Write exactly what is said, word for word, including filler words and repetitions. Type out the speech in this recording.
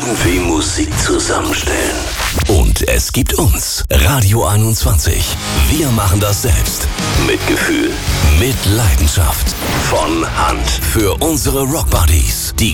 Wie Musik zusammenstellen. Und es gibt uns, Radio einundzwanzig. Wir machen das selbst. Mit Gefühl, mit Leidenschaft. Von Hand. Für unsere Rockbuddies. Die